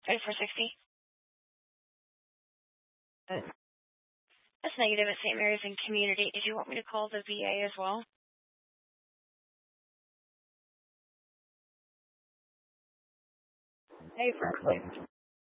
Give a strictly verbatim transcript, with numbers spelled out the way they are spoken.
thirty-four sixty. That's negative at Saint Mary's and Community. Did you want me to call the V A as well? Hey, Franklin.